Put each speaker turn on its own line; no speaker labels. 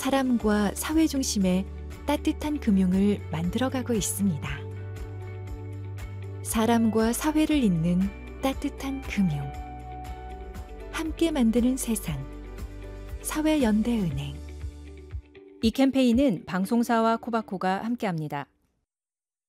사람과 사회 중심의 따뜻한 금융을 만들어가고 있습니다. 사람과 사회를 잇는 따뜻한 금융. 함께 만드는 세상. 사회연대은행.
이 캠페인은 방송사와 코바코가 함께합니다.